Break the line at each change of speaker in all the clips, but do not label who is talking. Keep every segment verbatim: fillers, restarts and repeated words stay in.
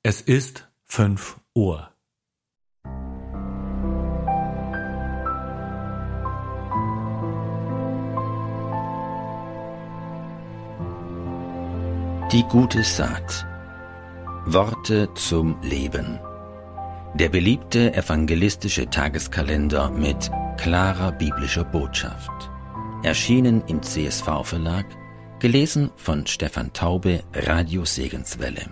Es ist fünf Uhr.
Die gute Saat. Worte zum Leben. Der beliebte evangelistische Tageskalender mit klarer biblischer Botschaft. Erschienen im C S V-Verlag, gelesen von Stefan Taube, Radio Segenswelle.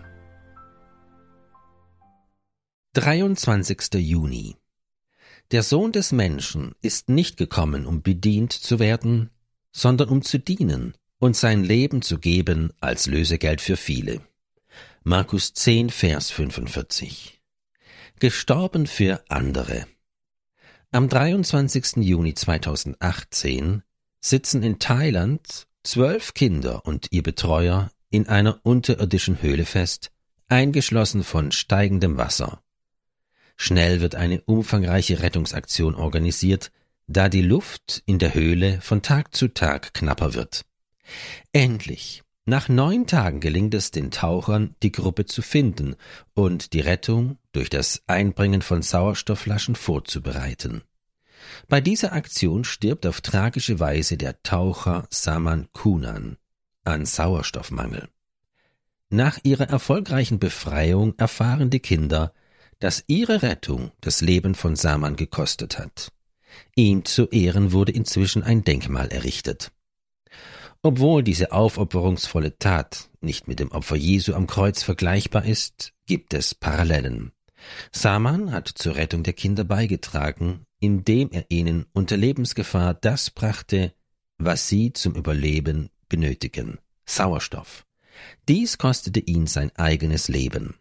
dreiundzwanzigster Juni. Der Sohn des Menschen ist nicht gekommen, um bedient zu werden, sondern um zu dienen und sein Leben zu geben als Lösegeld für viele. Markus zehn, Vers fünfundvierzig. Gestorben für andere. Am dreiundzwanzigsten Juni zweitausendachtzehn sitzen in Thailand zwölf Kinder und ihr Betreuer in einer unterirdischen Höhle fest, eingeschlossen von steigendem Wasser. Schnell wird eine umfangreiche Rettungsaktion organisiert, da die Luft in der Höhle von Tag zu Tag knapper wird. Endlich, nach neun Tagen gelingt es den Tauchern, die Gruppe zu finden und die Rettung durch das Einbringen von Sauerstoffflaschen vorzubereiten. Bei dieser Aktion stirbt auf tragische Weise der Taucher Saman Kunan an Sauerstoffmangel. Nach ihrer erfolgreichen Befreiung erfahren die Kinder, dass ihre Rettung das Leben von Saman gekostet hat. Ihm zu Ehren wurde inzwischen ein Denkmal errichtet. Obwohl diese aufopferungsvolle Tat nicht mit dem Opfer Jesu am Kreuz vergleichbar ist, gibt es Parallelen. Saman hat zur Rettung der Kinder beigetragen, indem er ihnen unter Lebensgefahr das brachte, was sie zum Überleben benötigen: Sauerstoff. Dies kostete ihn sein eigenes Leben.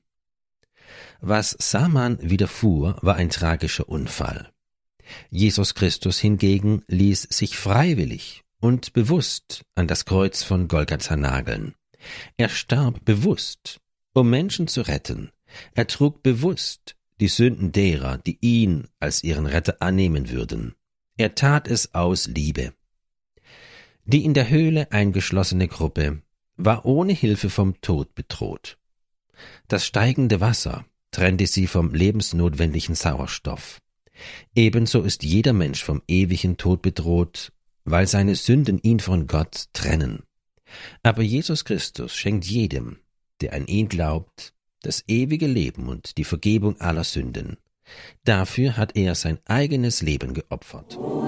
Was Saman widerfuhr, war ein tragischer Unfall. Jesus Christus hingegen ließ sich freiwillig und bewusst an das Kreuz von Golgatha nageln. Er starb bewusst, um Menschen zu retten. Er trug bewusst die Sünden derer, die ihn als ihren Retter annehmen würden. Er tat es aus Liebe. Die in der Höhle eingeschlossene Gruppe war ohne Hilfe vom Tod bedroht. Das steigende Wasser trennte sie vom lebensnotwendigen Sauerstoff. Ebenso ist jeder Mensch vom ewigen Tod bedroht, weil seine Sünden ihn von Gott trennen. Aber Jesus Christus schenkt jedem, der an ihn glaubt, das ewige Leben und die Vergebung aller Sünden. Dafür hat er sein eigenes Leben geopfert.